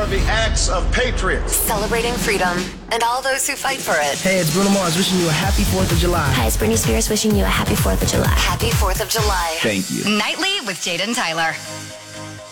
the acts of patriots. Celebrating freedom and all those who fight for it. Hey, it's Bruno Mars wishing you a happy 4th of July. Hi, it's Britney Spears wishing you a happy 4th of July. Happy 4th of July. Thank you. Nightly with Jade and Tyler.